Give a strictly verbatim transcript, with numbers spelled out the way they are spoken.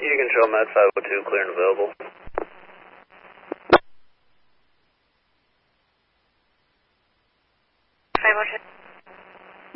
You can show Med five oh two, clear and available. five oh two.